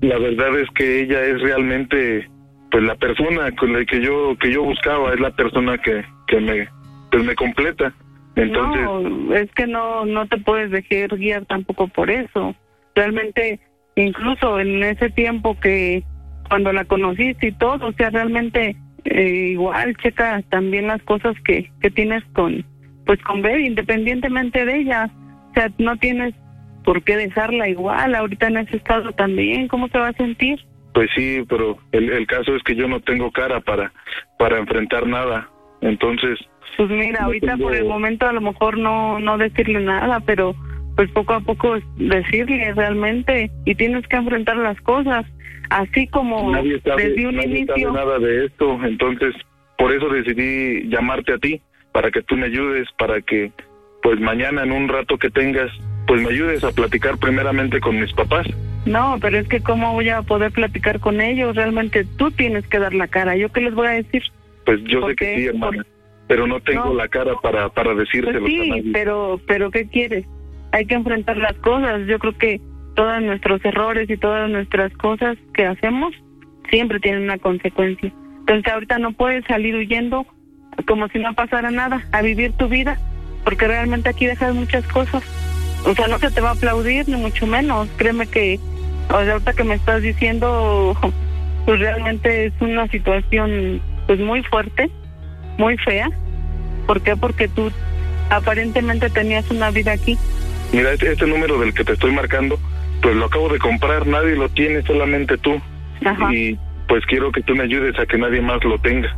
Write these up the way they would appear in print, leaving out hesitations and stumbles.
la verdad es que ella es realmente, pues, la persona con la que yo buscaba, es la persona que me completa. Entonces, no, es que no te puedes dejar guiar tampoco por eso. Realmente, incluso en ese tiempo que cuando la conociste y todo, o sea, realmente igual checa también las cosas que tienes con Ver, independientemente de ella. O sea, no tienes por qué dejarla igual, ahorita en ese estado también. ¿Cómo se va a sentir? Pues sí, pero el caso es que yo no tengo cara para enfrentar nada. Entonces, pues mira, ahorita por el momento a lo mejor no decirle nada, pero pues poco a poco decirle realmente, y tienes que enfrentar las cosas, así como desde un inicio. Nadie sabe nada de esto, entonces por eso decidí llamarte a ti, para que tú me ayudes, para que pues mañana en un rato que tengas, pues me ayudes a platicar primeramente con mis papás. No, pero es que ¿cómo voy a poder platicar con ellos? Realmente tú tienes que dar la cara. ¿Yo qué les voy a decir? Pues yo sé que sí, hermana, pero no tengo la cara para decírselo. Pues sí, pero ¿qué quieres? Hay que enfrentar las cosas. Yo creo que todos nuestros errores y todas nuestras cosas que hacemos siempre tienen una consecuencia. Entonces ahorita no puedes salir huyendo como si no pasara nada, a vivir tu vida, porque realmente aquí dejas muchas cosas. O sea, no se te va a aplaudir, ni mucho menos. Créeme que, o sea, ahorita que me estás diciendo, pues realmente es una situación pues muy fuerte, muy fea. ¿Por qué? Porque tú aparentemente tenías una vida aquí. Mira, este número del que te estoy marcando, pues lo acabo de comprar, nadie lo tiene, solamente tú. Ajá. Y pues quiero que tú me ayudes a que nadie más lo tenga.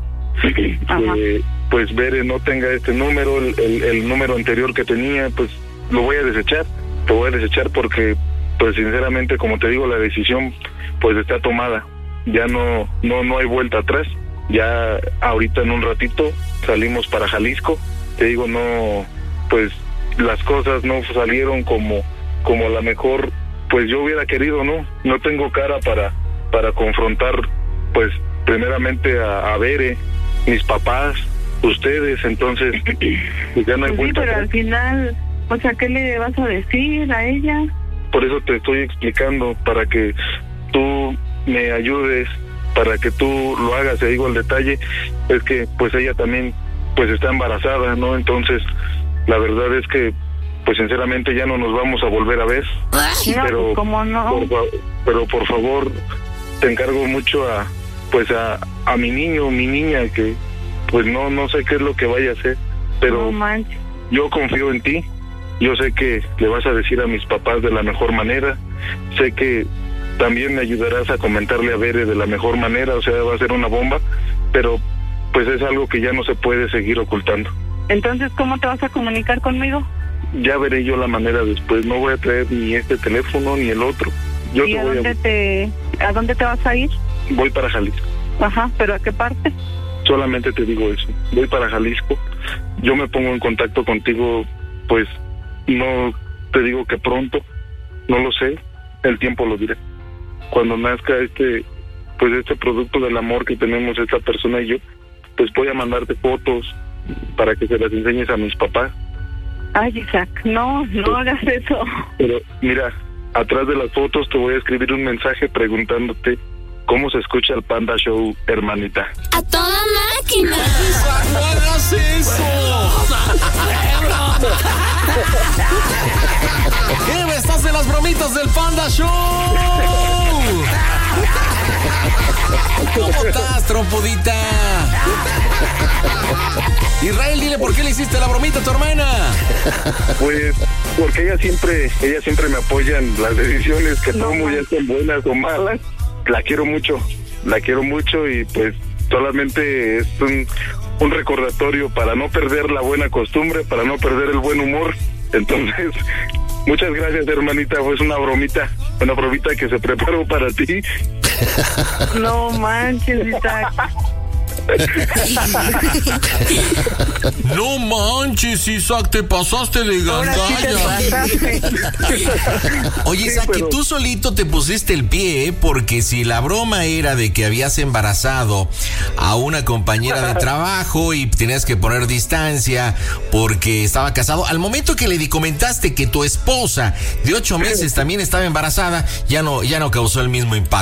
Pues Bere no tenga este número, el número anterior que tenía, pues lo voy a desechar. Lo voy a desechar porque, pues sinceramente, como te digo, la decisión pues está tomada. Ya no hay vuelta atrás. Ya ahorita en un ratito salimos para Jalisco. Te digo, no, pues las cosas no salieron como a lo mejor pues yo hubiera querido, no tengo cara para confrontar, pues primeramente a Bere, mis papás, ustedes. Entonces pues ya no hay vuelta. Sí, pero al final, o sea, ¿qué le vas a decir a ella? Por eso te estoy explicando, para que tú me ayudes, para que tú lo hagas. Te digo el detalle, es que pues ella también pues está embarazada, ¿no? Entonces la verdad es que pues sinceramente ya no nos vamos a volver a ver. No, pero ¿cómo no? Pero por favor, te encargo mucho a mi niño, mi niña, que pues no sé qué es lo que vaya a hacer, pero no yo confío en ti. Yo sé que le vas a decir a mis papás de la mejor manera. Sé que también me ayudarás a comentarle a Bere de la mejor manera. O sea, va a ser una bomba, pero pues es algo que ya no se puede seguir ocultando. Entonces, ¿cómo te vas a comunicar conmigo? Ya veré yo la manera después. No voy a traer ni este teléfono ni el otro. Yo ¿Y a dónde te vas a ir? Voy para Jalisco. Ajá, ¿pero a qué parte? Solamente te digo eso. Voy para Jalisco. Yo me pongo en contacto contigo, pues no te digo que pronto, no lo sé, el tiempo lo dirá. Cuando nazca este producto del amor que tenemos esta persona y yo, pues voy a mandarte fotos para que se las enseñes a mis papás. Ay, Isaac, no hagas eso. Pero mira, atrás de las fotos te voy a escribir un mensaje preguntándote cómo se escucha el Panda Show, hermanita. ¡A toda máquina! ¡No hagas eso! ¿Qué me estás en las bromitas del Panda Show? ¿Cómo estás, trompudita? Israel, dile por qué le hiciste la bromita a tu hermana. Pues porque ella siempre me apoya en las decisiones que tomo, ya sean buenas o malas. La quiero mucho y pues solamente es un recordatorio para no perder la buena costumbre, para no perder el buen humor. Entonces, muchas gracias, hermanita. Fue una bromita que se preparó para ti. No manches, Isaac. No manches, Isaac, te pasaste de Ahora sí te gandalla. pasaste. Oye, Isaac, que tú solito te pusiste el pie, porque si la broma era de que habías embarazado a una compañera de trabajo y tenías que poner distancia porque estaba casado, al momento que le comentaste que tu esposa de 8 meses también estaba embarazada, ya no causó el mismo impacto.